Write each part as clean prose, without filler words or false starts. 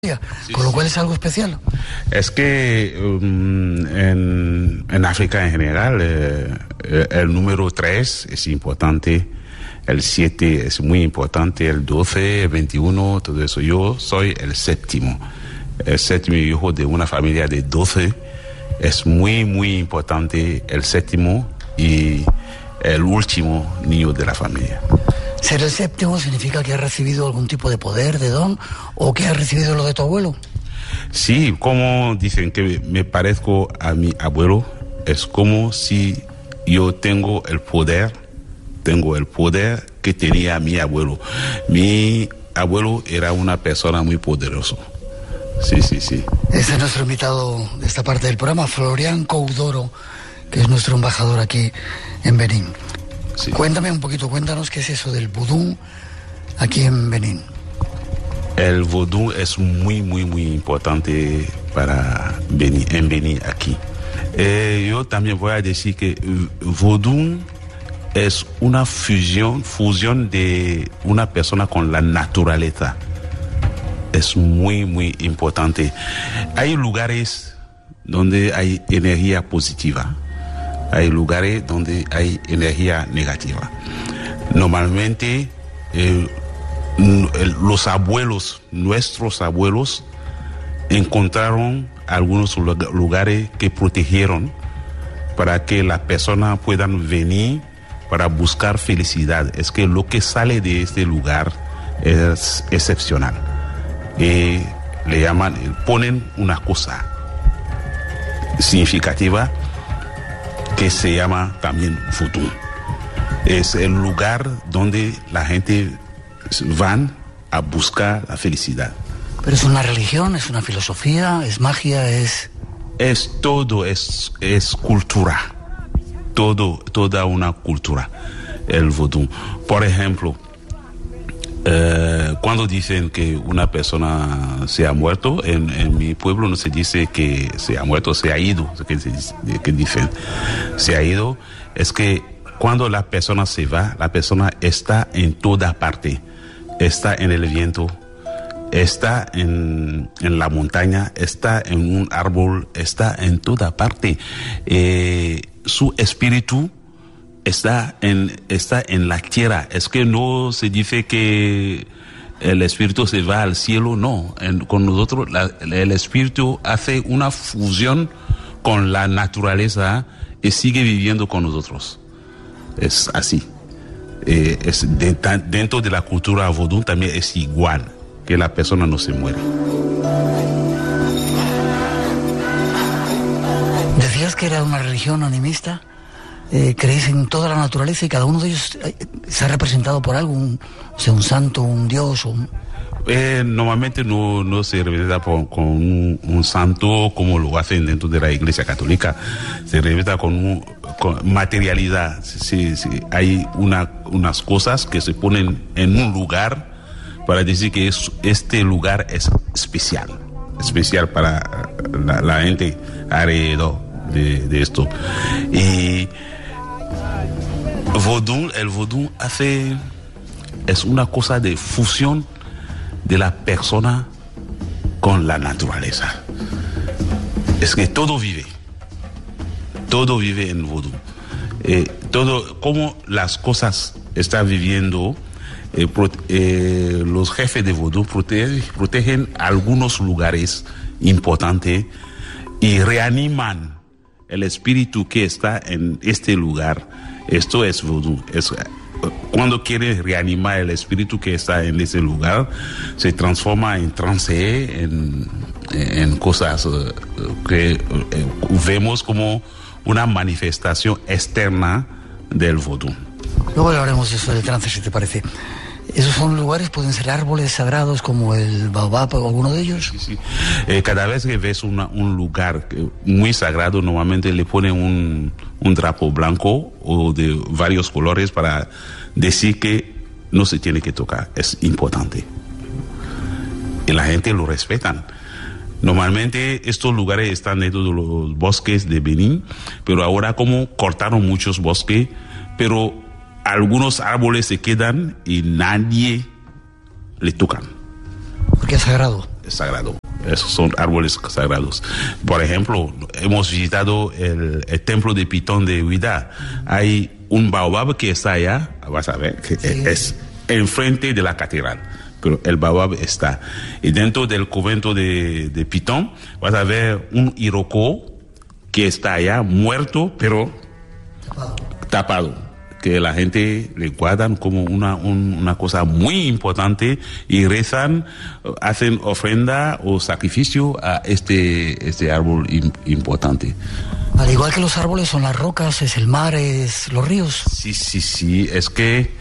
Sí, con lo cual es algo especial. Es que en África en general el número 3 es importante, el 7 es muy importante, el 12, el 21, todo eso. Yo soy el séptimo hijo de una familia de 12. Es muy, muy importante el séptimo y el último niño de la familia. ¿Ser el séptimo significa que has recibido algún tipo de poder, de don, o que has recibido lo de tu abuelo? Sí, como dicen que me parezco a mi abuelo, es como si yo tengo el poder que tenía mi abuelo. Mi abuelo era una persona muy poderosa. Sí. Este es nuestro invitado de esta parte del programa, Florian Coudoro, que es nuestro embajador aquí en Benín. Sí. Cuéntanos qué es eso del vudú aquí en Benín. El vudú es muy, muy, muy importante para en Benín aquí. Yo también voy a decir que vudú es una fusión de una persona con la naturaleza. Es muy, muy importante. Hay lugares donde hay energía positiva. Hay lugares donde hay energía negativa. Normalmente nuestros abuelos encontraron algunos lugares que protegieron para que las personas puedan venir para buscar felicidad. Es que lo que sale de este lugar es excepcional. Ponen una cosa significativa que se llama también vudú. Es el lugar donde la gente van a buscar la felicidad. ¿Pero es una religión, es una filosofía, es magia, es...? Es todo, es cultura. Toda una cultura, el vudú. Por ejemplo, cuando dicen que una persona se ha muerto, en mi pueblo no se dice que se ha muerto, se ha ido. Que dicen se ha ido, es que cuando la persona se va, la persona está en toda parte. Está en el viento, está en la montaña, está en un árbol, está en toda parte. Su espíritu está en la tierra. Es que no se dice que el espíritu se va al cielo, no. Con nosotros el espíritu hace una fusión con la naturaleza y sigue viviendo con nosotros. Es así. Dentro de la cultura vudú también es igual, que la persona no se muere. Decías que era una religión animista. Creéis en toda la naturaleza y cada uno de ellos se ha representado por algo, un santo, un dios. Normalmente no se representa con un santo como lo hacen dentro de la Iglesia Católica. Se representa con materialidad. Sí. Hay unas cosas que se ponen en un lugar para decir que este lugar es especial para la gente alrededor de esto. Y el vudú es una cosa de fusión de la persona con la naturaleza. Es que todo vive en vudú. Todo, como las cosas están viviendo, los jefes de vudú protegen algunos lugares importantes y reaniman el espíritu que está en este lugar. Esto es vudú. Cuando quiere reanimar el espíritu que está en ese lugar, se transforma en trance, en cosas que vemos como una manifestación externa del vudú. Luego hablaremos de eso del trance, si te parece. ¿Esos son lugares, pueden ser árboles sagrados como el baobab o alguno de ellos? Sí. Cada vez que ves un lugar muy sagrado, normalmente le ponen un trapo blanco o de varios colores para decir que no se tiene que tocar. Es importante. Y la gente lo respetan. Normalmente estos lugares están dentro de los bosques de Benín, pero ahora como cortaron muchos bosques, pero algunos árboles se quedan y nadie le tocan. Porque es sagrado. sagrado. Esos son árboles sagrados. Por ejemplo, hemos visitado el templo de Pitón de Huida. Hay un baobab que está allá, vas a ver, que es enfrente de la catedral. Pero el baobab está. Y dentro del convento de Pitón vas a ver un iroko que está allá, muerto, pero tapado. Que la gente le guardan como una cosa muy importante y rezan, hacen ofrenda o sacrificio a este árbol importante. Al igual que los árboles son las rocas, es el mar, es los ríos. Sí, es que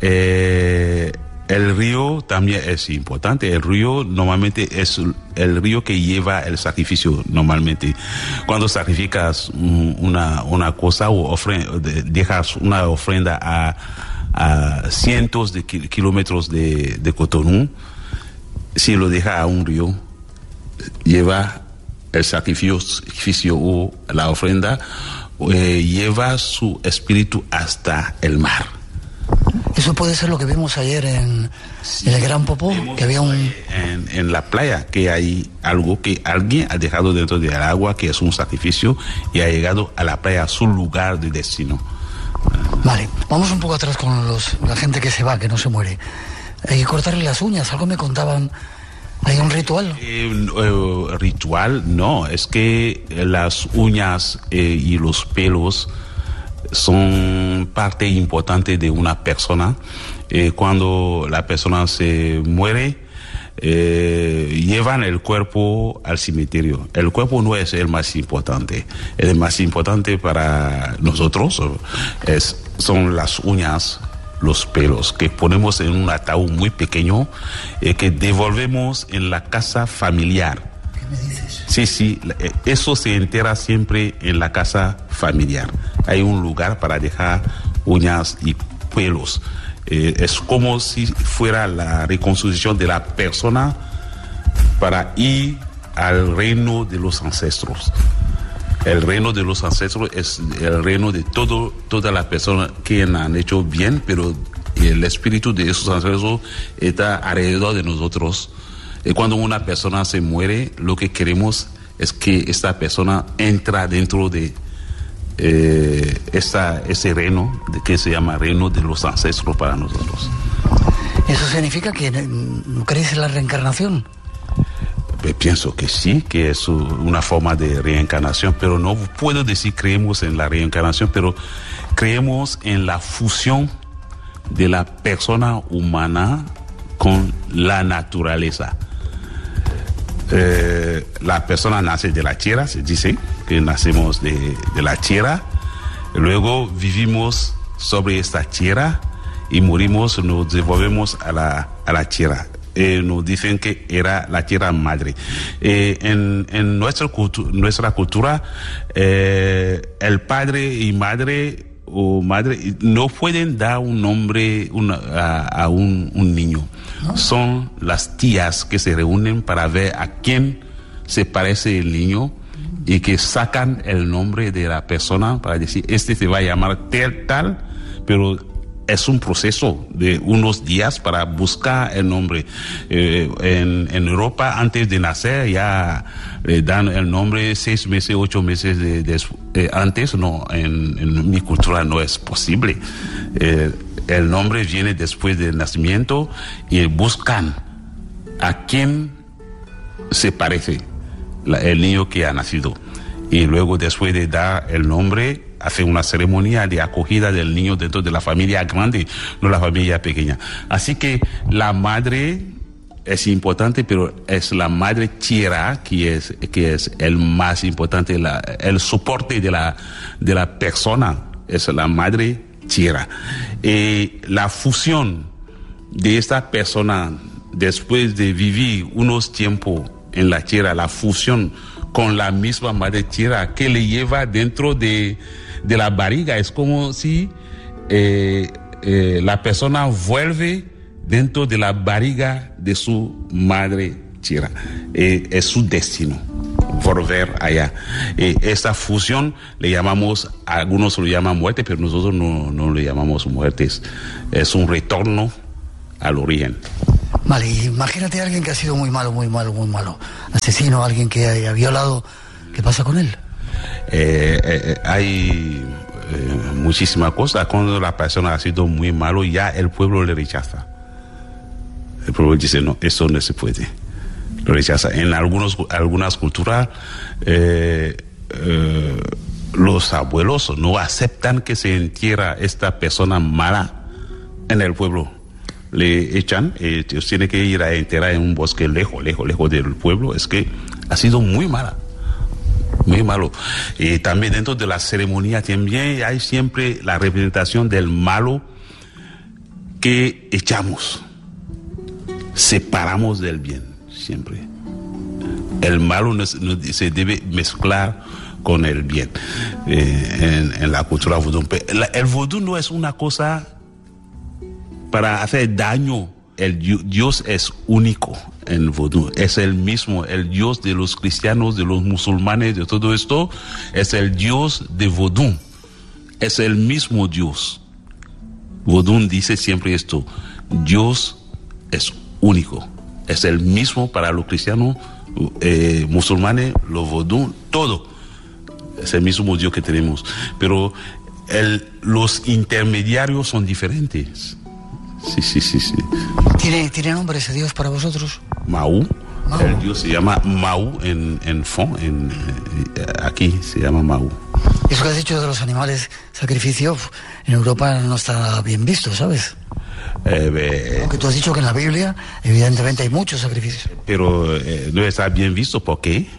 el río también es importante. El río normalmente es el río que lleva el sacrificio normalmente. Cuando sacrificas una cosa o dejas una ofrenda a cientos de kilómetros de Cotonú, si lo deja a un río, lleva el sacrificio o la ofrenda, lleva su espíritu hasta el mar. Eso puede ser lo que vimos ayer en el Gran Popó, que había en la playa, que hay algo que alguien ha dejado dentro del agua, que es un sacrificio, y ha llegado a la playa, a su lugar de destino. Vale, vamos un poco atrás con la gente que se va, que no se muere. Hay que cortarle las uñas, algo me contaban. ¿Hay un ritual? Ritual, no, es que las uñas y los pelos son parte importante de una persona. Cuando la persona se muere, llevan el cuerpo al cementerio. El cuerpo no es el más importante. El más importante para nosotros son las uñas, los pelos, que ponemos en un ataúd muy pequeño, que devolvemos en la casa familiar. ¿Qué me dices? Sí, eso se entera siempre en la casa familiar. Hay un lugar para dejar uñas y pelos. Es como si fuera la reconstrucción de la persona para ir al reino de los ancestros. El reino de los ancestros es el reino de todas las personas que han hecho bien, pero el espíritu de esos ancestros está alrededor de nosotros. Y cuando una persona se muere, lo que queremos es que esta persona entra dentro de ese reino que se llama reino de los ancestros para nosotros. ¿Eso significa que no crees en la reencarnación? Pienso que sí, que es una forma de reencarnación, pero no puedo decir creemos en la reencarnación, pero creemos en la fusión de la persona humana con la naturaleza. La persona nace de la tierra, se dice que nacemos de la tierra, luego vivimos sobre esta tierra y morimos, nos devolvemos a la tierra. Nos dicen que era la tierra madre. En nuestra cultura, el padre y madre o madre no pueden dar un nombre a un niño. ¿No? Son las tías que se reúnen para ver a quién se parece el niño y que sacan el nombre de la persona para decir, se va a llamar tal, pero es un proceso de unos días para buscar el nombre. En Europa, antes de nacer, ya le dan el nombre 6 meses, 8 meses antes. No, en mi cultura no es posible. El nombre viene después del nacimiento y buscan a quién se parece el niño que ha nacido. Y luego, después de dar el nombre, hace una ceremonia de acogida del niño dentro de la familia grande, no la familia pequeña. Así que la madre es importante, pero es la madre tierra que es el más importante, el soporte de la persona, es la madre tierra. La fusión de esta persona, después de vivir unos tiempos en la tierra, la fusión con la misma madre tierra que le lleva dentro de la barriga, es como si la persona vuelve dentro de la barriga de su madre tierra. Es su destino volver allá. Esa fusión le llamamos, algunos lo llaman muerte, pero nosotros no le llamamos muertes. Es un retorno al origen. Vale, imagínate a alguien que ha sido muy malo, asesino, alguien que ha violado, ¿qué pasa con él? Hay muchísimas cosas. Cuando la persona ha sido muy malo, ya el pueblo le rechaza. El pueblo dice, no, eso no se puede. Lo rechaza. En algunas culturas, los abuelos no aceptan que se entierra esta persona mala en el pueblo. Le echan, tiene que ir a enterrar en un bosque lejos del pueblo. Es que ha sido muy mala. Muy malo. Y también dentro de la ceremonia también hay siempre la representación del malo que echamos. Separamos del bien, siempre. El malo no se debe mezclar con el bien en la cultura vudú. El vudú no es una cosa para hacer daño. El Dios es único en vudú, es el mismo, el Dios de los cristianos, de los musulmanes, de todo esto, es el Dios de vudú, es el mismo Dios. Vudú dice siempre esto, Dios es único, es el mismo para los cristianos, musulmanes, los vudú, todo, es el mismo Dios que tenemos, pero los intermediarios son diferentes. Sí. ¿Tiene nombre ese Dios para vosotros? Mau. El Dios se llama Mau en Fon, aquí se llama Mau. Eso que has dicho de los animales sacrificio, en Europa no está bien visto, ¿sabes? Aunque tú has dicho que en la Biblia, evidentemente hay muchos sacrificios. Pero no está bien visto, ¿por qué?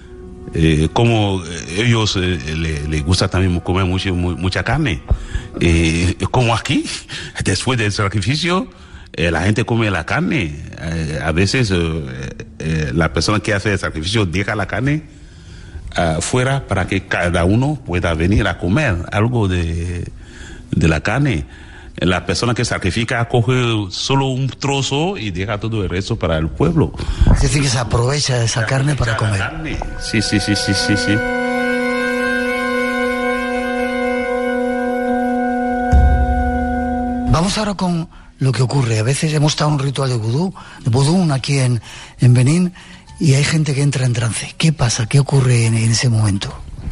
Como ellos les gusta también comer mucha carne, como aquí, después del sacrificio, la gente come la carne. A veces la persona que hace el sacrificio deja la carne fuera para que cada uno pueda venir a comer algo de la carne. La persona que sacrifica coge solo un trozo y deja todo el resto para el pueblo. Es decir, que se aprovecha esa carne para comer. Sí. Vamos ahora con lo que ocurre. A veces hemos estado en un ritual de vudú aquí en Benín, y hay gente que entra en trance. ¿Qué pasa? ¿Qué ocurre en ese momento?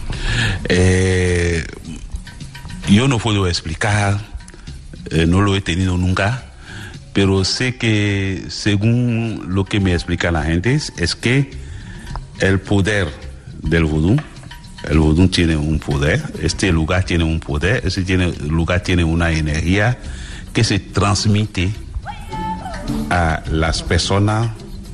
Yo no puedo explicar. No lo he tenido nunca, pero sé que según lo que me explica la gente es que el poder del vudú, el vudú tiene un poder, este lugar tiene un poder, lugar tiene una energía que se transmite a las personas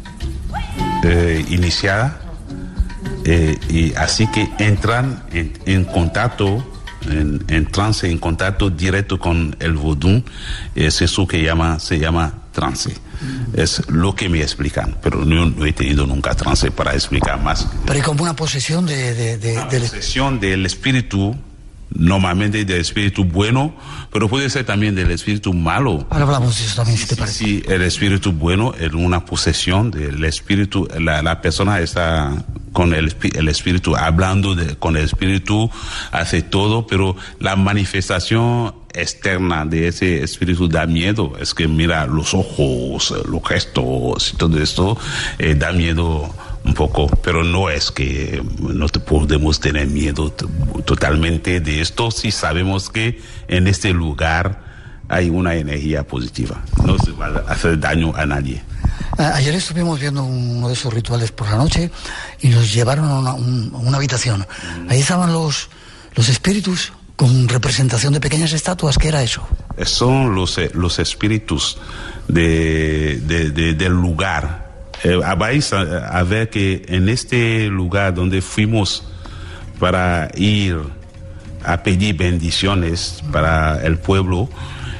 iniciadas, y así que entran en contacto, en trance, en contacto directo con el vudú. Es eso que se llama trance. Es lo que me explican, pero no he tenido nunca trance para explicar más. Pero hay como una posesión posesión del espíritu, normalmente del espíritu bueno, pero puede ser también del espíritu malo. Ahora hablamos de eso también, si te parece. Sí, el espíritu bueno es una posesión del espíritu. La persona está con el espíritu, hablando con el espíritu, hace todo, pero la manifestación externa de ese espíritu da miedo. Es que mira los ojos, los gestos y todo esto, da miedo un poco, pero no es que no podemos tener miedo totalmente de esto si sabemos que en este lugar hay una energía positiva, no se va a hacer daño a nadie. Ayer estuvimos viendo uno de esos rituales por la noche y nos llevaron a una habitación. Ahí estaban los espíritus con representación de pequeñas estatuas. ¿Qué era eso? Son los espíritus del lugar. Vais a ver que en este lugar donde fuimos para ir a pedir bendiciones para el pueblo,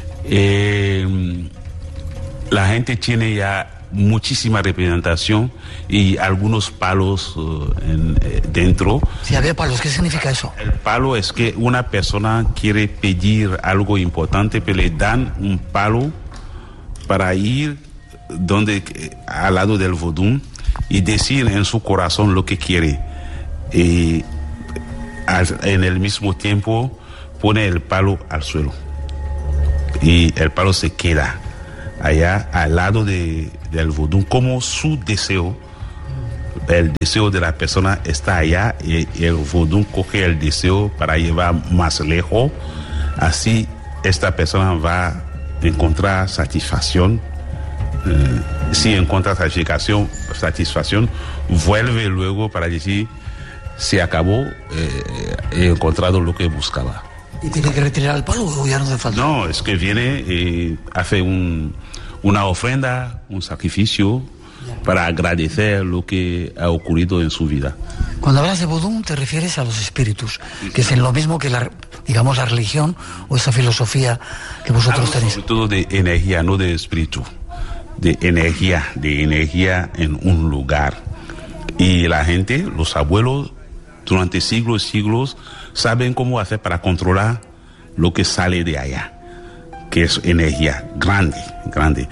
la gente tiene ya muchísima representación y algunos palos dentro. Si había palos, ¿qué significa eso? El palo es que una persona quiere pedir algo importante, pero le dan un palo para ir al lado del vudú y decir en su corazón lo que quiere, y en el mismo tiempo pone el palo al suelo y el palo se queda allá al lado de del vudú, como su deseo, el deseo de la persona está allá y el vudú coge el deseo para llevar más lejos. Así esta persona va a encontrar satisfacción. Si encuentra satisfacción, vuelve luego para decir, se acabó, he encontrado lo que buscaba. ¿Y tiene que retirar el palo o ya no hace falta? No, es que viene, hace una ofrenda, un sacrificio para agradecer lo que ha ocurrido en su vida. Cuando hablas de vudú te refieres a los espíritus, que es lo mismo que la religión o esa filosofía que vosotros tenéis. Sobre todo de energía, no de espíritu, de energía en un lugar. Y la gente, los abuelos, durante siglos y siglos, saben cómo hacer para controlar lo que sale de allá, que es energía grande.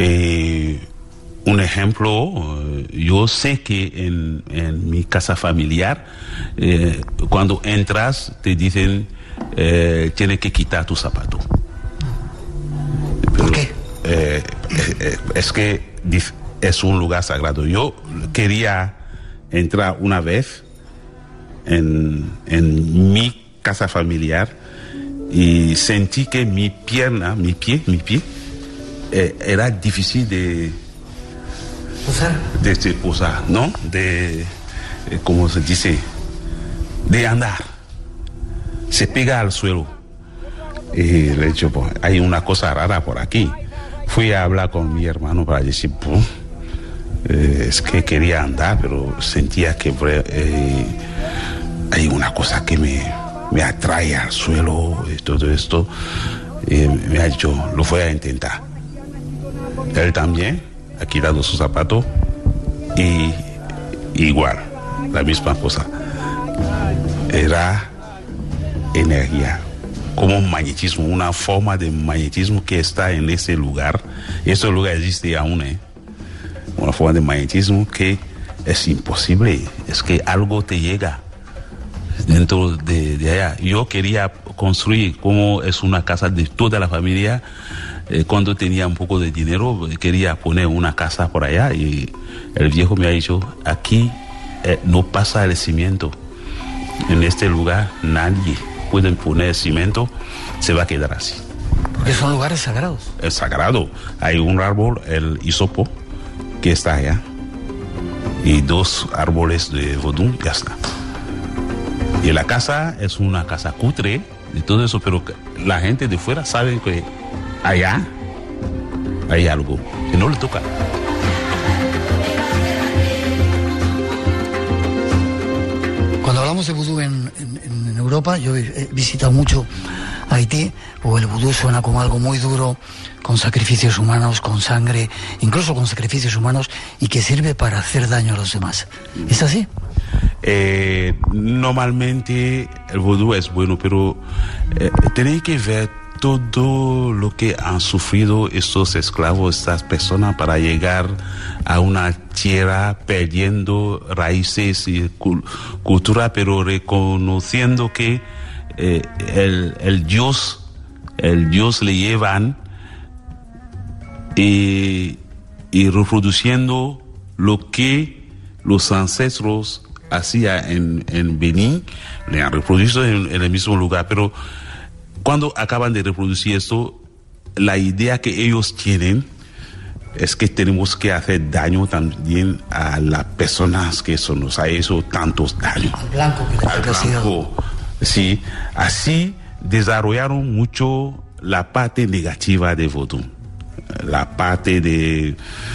Un ejemplo, yo sé que en mi casa familiar, cuando entras te dicen, tienes que quitar tu zapato. ¿Por qué? Es que es un lugar sagrado. Yo quería entrar una vez en mi casa familiar y sentí que mi pie era difícil de posar, ¿no? ¿Cómo se dice? De andar. Se pega al suelo. Y le he dicho, pues, hay una cosa rara por aquí. Fui a hablar con mi hermano para decir, pues, es que quería andar, pero sentía que hay una cosa que me atrae al suelo y todo esto. Y me ha dicho, lo voy a intentar. Él también ha quitado su zapato y igual, la misma cosa. Era energía, como un magnetismo, una forma de magnetismo que está en ese lugar. Ese lugar existe aún, una forma de magnetismo que es imposible, es que algo te llega dentro de allá. Yo quería construir, como es una casa de toda la familia, cuando tenía un poco de dinero, quería poner una casa por allá y el viejo me ha dicho, aquí no pasa el cimiento. En este lugar nadie puede poner cimiento, se va a quedar así. Porque son lugares sagrados. Es sagrado. Hay un árbol, el hisopo, que está allá, y 2 árboles de vodú, ya está. Y la casa es una casa cutre y todo eso, pero la gente de fuera sabe que allá hay algo que no le toca. Cuando hablamos de vudú en Europa, yo he visitado mucho Haití, o el vudú suena como algo muy duro, con sacrificios humanos, con sangre, incluso con sacrificios humanos, y que sirve para hacer daño a los demás. ¿Es así? Normalmente el vudú es bueno, pero tenéis que ver todo lo que han sufrido estos esclavos, estas personas, para llegar a una tierra perdiendo raíces y cultura, pero reconociendo que el Dios le llevan y reproduciendo lo que los ancestros hacían en Benín, le han reproducido en el mismo lugar, pero cuando acaban de reproducir esto, la idea que ellos tienen es que tenemos que hacer daño también a las personas que eso nos ha hecho tantos daños. Al blanco que al blanco, sí. Así desarrollaron mucho la parte negativa de vodú, la parte de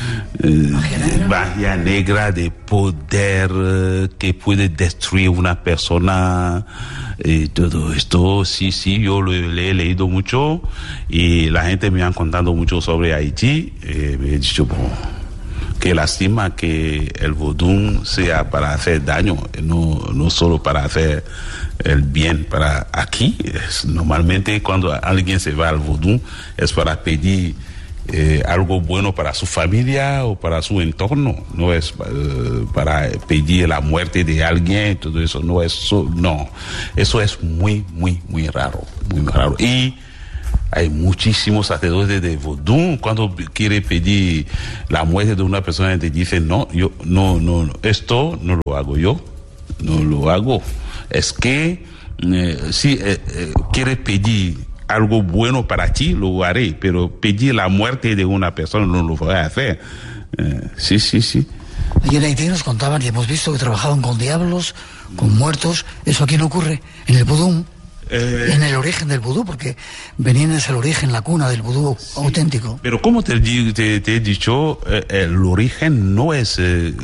magia negra, de poder que puede destruir una persona. Todo esto, sí, yo le he leído mucho y la gente me ha contado mucho sobre Haití. Me he dicho, bueno, qué lástima que el vodú sea para hacer daño, no solo para hacer el bien. Para aquí, normalmente cuando alguien se va al vodú es para pedir algo bueno para su familia o para su entorno, no es para pedir la muerte de alguien, todo eso, no, eso es muy raro, y Hay muchísimos sacerdotes de vudú. Cuando quiere pedir la muerte de una persona, te dicen, no, yo no, esto no lo hago yo, no lo hago. Es que si quiere pedir algo bueno para ti, lo haré, pero pedir la muerte de una persona no lo voy a hacer. Sí. Y en Haití nos contaban y hemos visto que trabajaban con diablos, con muertos. Eso aquí no ocurre en el vudú. En el origen del vudú, porque Benín es el origen, la cuna del vudú auténtico. Pero como te he dicho, el origen no es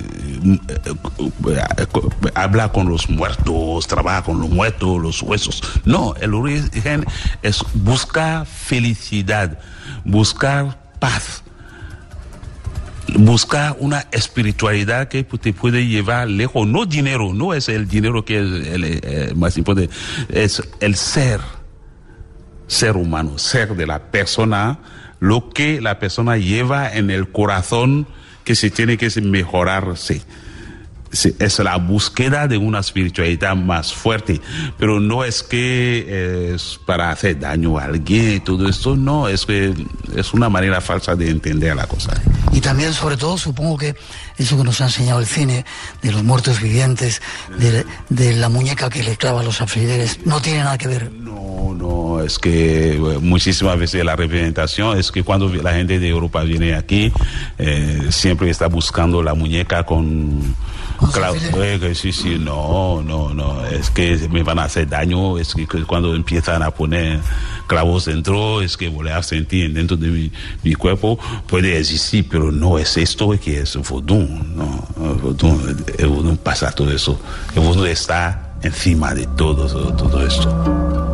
habla con los muertos, trabaja con los muertos, los huesos. No, el origen es buscar felicidad, buscar paz, buscar una espiritualidad que te puede llevar lejos. No dinero, no es el dinero que es el más importante, es el ser humano, ser de la persona, lo que la persona lleva en el corazón que se tiene que mejorarse. Es la búsqueda de una espiritualidad más fuerte, pero no es que es para hacer daño a alguien y todo esto, no, es que es una manera falsa de entender la cosa. Y también, sobre todo, supongo que eso que nos ha enseñado el cine, de los muertos vivientes, de la muñeca que le clava a los alfileres, no tiene nada que ver. No, es que muchísimas veces la representación es que cuando la gente de Europa viene aquí, siempre está buscando la muñeca con clavos. Sí, no, es que me van a hacer daño, es que cuando empiezan a poner clavos dentro, es que voy a sentir dentro de mi cuerpo, puede existir, pero no es esto que es vudú, no, el vudú pasa todo eso, el vudú está encima de todo esto.